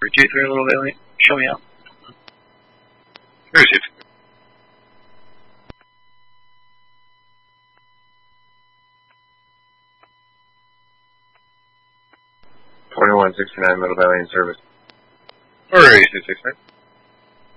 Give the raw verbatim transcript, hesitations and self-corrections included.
two three, little alien. Show me out. Where is it? twenty-one sixty-nine, Middle Valley in service. Where is it, six nine?